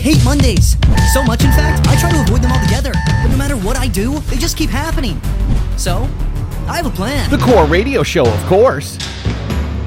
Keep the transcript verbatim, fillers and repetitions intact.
hate Mondays. So much, in fact, I try to avoid them altogether. But no matter what I do, they just keep happening. So, I have a plan. The Core Radio Show, of course.